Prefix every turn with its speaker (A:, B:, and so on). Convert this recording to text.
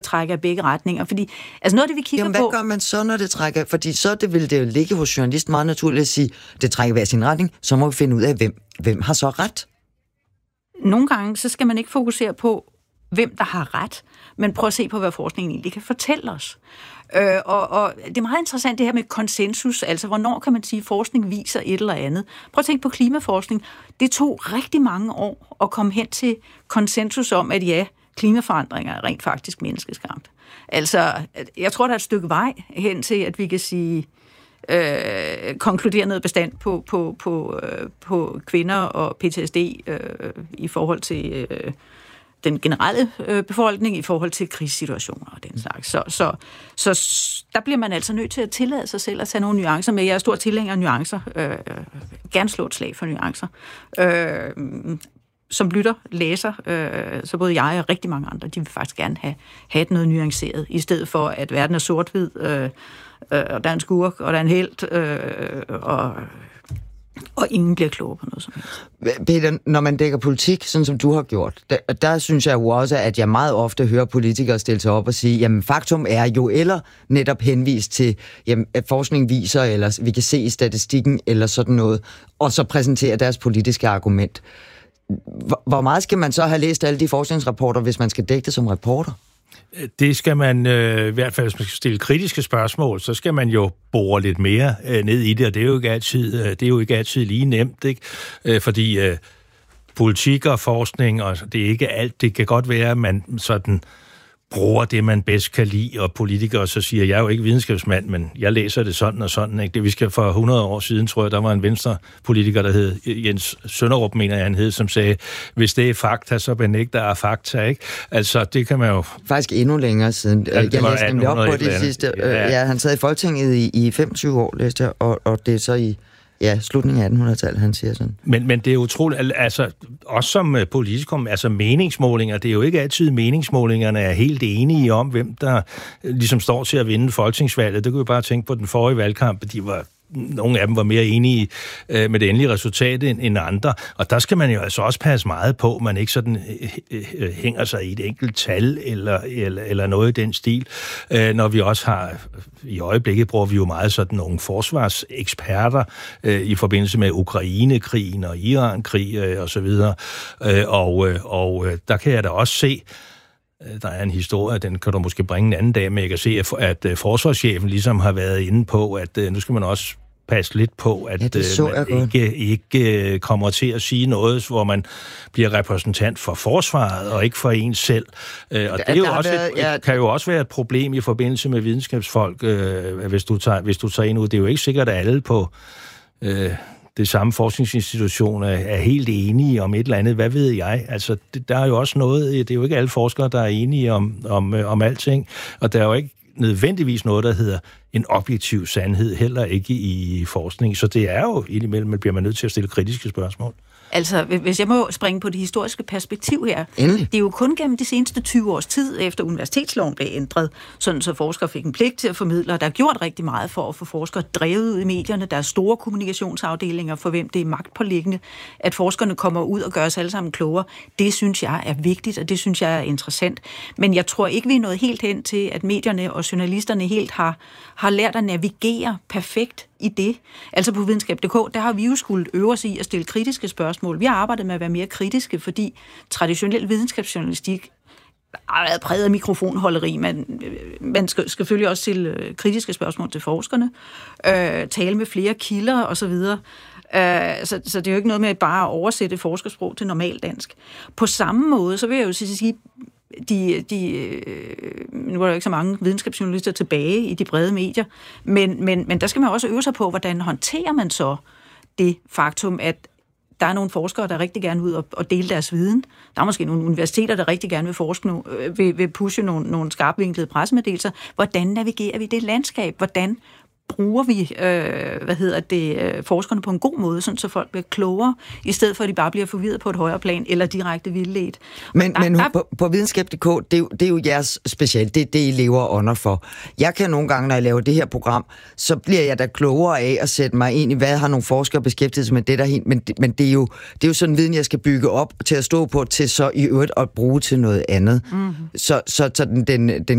A: trækker i begge retninger. Fordi, altså noget af det, vi kigger på...
B: hvad gør man så, når det trækker? Fordi så vil det jo ligge hos journalisten meget naturligt at sige, det trækker hver sin retning, så må vi finde ud af, hvem har så ret?
A: Nogle gange, så skal man ikke fokusere på, hvem der har ret, men prøv at se på, hvad forskningen egentlig kan fortælle os. Og det er meget interessant det her med konsensus, altså hvornår kan man sige, at forskning viser et eller andet. Prøv at tænke på klimaforskning. Det tog rigtig mange år at komme hen til konsensus om, at ja, klimaforandringer er rent faktisk menneskeskabt. Altså, jeg tror, der er et stykke vej hen til, at vi kan sige, konkludere noget bestand på kvinder og PTSD i forhold til den generelle befolkning, i forhold til krigssituationer og den slags. Så der bliver man altså nødt til at tillade sig selv at tage nogle nuancer med. Jeg er stor tilhænger af nuancer. Gerne slå et slag for nuancer. Som lytter, læser, så både jeg og rigtig mange andre, de vil faktisk gerne have noget nuanceret, i stedet for, at verden er sort-hvid, og der er en skurk, og der er en helt, og ingen bliver klogere på noget som helst.
B: Peter, når man dækker politik, sådan som du har gjort, der synes jeg jo også, at jeg meget ofte hører politikere stille sig op og sige, jamen faktum er jo, eller netop henvist til, jamen, at forskning viser, eller vi kan se i statistikken, eller sådan noget, og så præsentere deres politiske argument. Hvor meget skal man så have læst alle de forskningsrapporter, hvis man skal dække det som reporter?
C: Det skal man, i hvert fald hvis man skal stille kritiske spørgsmål, så skal man jo bore lidt mere ned i det, og det er jo ikke altid lige nemt, ikke? Fordi politik og forskning, og det er ikke alt, det kan godt være, at man sådan bruger det, man bedst kan lide, og politikere så siger, jeg er jo ikke videnskabsmand, men jeg læser det sådan og sådan. Ikke? Det vi skal for 100 år siden, tror jeg, der var en venstrepolitiker, der hed Jens Sønderup, mener jeg, han hed, som sagde, hvis det er fakta, så benægter jeg fakta, ikke? Altså, det kan man jo...
B: Faktisk endnu længere siden. Jeg læste nemlig op på det sidste. Ja, han sad i Folketinget i 25 år, læste jeg, og det er så i... Ja, slutningen af 1800-tallet, han siger sådan.
C: Men det er utroligt, altså også som politikum, altså meningsmålinger, det er jo ikke altid meningsmålingerne er helt enige om, hvem der ligesom står til at vinde folketingsvalget. Det kunne vi bare tænke på den forrige valgkamp, nogle af dem var mere enige med det endelige resultat end andre, og der skal man jo altså også passe meget på, man ikke sådan hænger sig i et enkelt tal eller noget i den stil, når vi også har, i øjeblikket bruger vi jo meget sådan nogle forsvarseksperter i forbindelse med Ukraine-krigen og Iran-krig og så videre, og der kan jeg da også se, der er en historie, den kan du måske bringe en anden dag, men jeg kan se, at forsvarschefen ligesom har været inde på, at nu skal man også passe lidt på, at man ikke kommer til at sige noget, hvor man bliver repræsentant for forsvaret, og ikke for en selv. Og det er jo også kan jo også være et problem i forbindelse med videnskabsfolk, hvis du tager en ud. Det er jo ikke sikkert, at alle på... det samme forskningsinstitution er helt enige om et eller andet. Hvad ved jeg? Altså, der er jo også noget... Det er jo ikke alle forskere, der er enige om alting. Og der er jo ikke nødvendigvis noget, der hedder en objektiv sandhed, heller ikke i forskning. Så det er jo indimellem, bliver man nødt til at stille kritiske spørgsmål.
A: Altså, hvis jeg må springe på det historiske perspektiv her.
B: Endelig.
A: Det er jo kun gennem de seneste 20 års tid, efter universitetsloven blev ændret, sådan så forskere fik en pligt til at formidle, og der er gjort rigtig meget for at få forskere drevet ud i medierne. Der er store kommunikationsafdelinger, for hvem det er magtpåliggende, at forskerne kommer ud og gør os alle sammen klogere. Det synes jeg er vigtigt, og det synes jeg er interessant. Men jeg tror ikke, vi er nået helt hen til, at medierne og journalisterne helt har lært at navigere perfekt i det. Altså på videnskab.dk, der har vi jo skulle øve os i at stille kritiske spørgsmål. Vi har arbejdet med at være mere kritiske, fordi traditionel videnskabsjournalistik har været præget af mikrofonholderi. Man skal selvfølgelig også stille kritiske spørgsmål til forskerne, tale med flere kilder osv. Så det er jo ikke noget med bare at oversætte forskersprog til normaldansk. På samme måde, så vil jeg jo sige, nu er der ikke så mange videnskabsjournalister tilbage i de brede medier, men der skal man også øve sig på, hvordan håndterer man så det faktum, at der er nogle forskere, der rigtig gerne vil ud og dele deres viden. Der er måske nogle universiteter, der rigtig gerne vil pushe nogle skarpvinklede pressemeddelelser. Hvordan navigerer vi det landskab? Hvordan bruger vi forskerne på en god måde, sådan så folk bliver klogere, i stedet for at de bare bliver forvirret på et højere plan, eller direkte vildledt.
B: Men på videnskab.dk, det er jo jeres specielt, det er det, I lever under for. Jeg kan nogle gange, når jeg laver det her program, så bliver jeg da klogere af at sætte mig ind i, hvad har nogle forskere beskæftiget sig med det der, men det er jo sådan en viden, jeg skal bygge op til at stå på, til så i øvrigt at bruge til noget andet. Mm-hmm. Så den